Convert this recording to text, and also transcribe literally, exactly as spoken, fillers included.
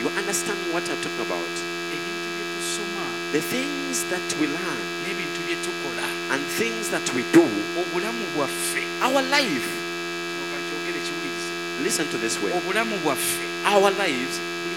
You understand what I'm talking about? ebintu bye tusoma The things that we learn n'ebintu bye tukola and things that we do, obulamu bwaffe our life. kyogere kiwulirize Listen to this way. obulamu bwaffe Our lives, buli